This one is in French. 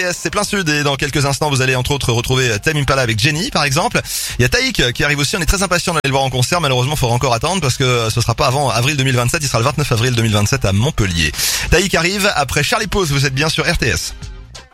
C'est plein sud et dans quelques instants vous allez entre autres retrouver Tame Impala avec Jenny par exemple. Il y a Taïk qui arrive aussi, on est très impatient d'aller le voir en concert, malheureusement il faudra encore attendre parce que ce sera pas avant avril 2027, il sera le 29 avril 2027 à Montpellier. Taïk arrive après Charlie Pose, vous êtes bien sur RTS.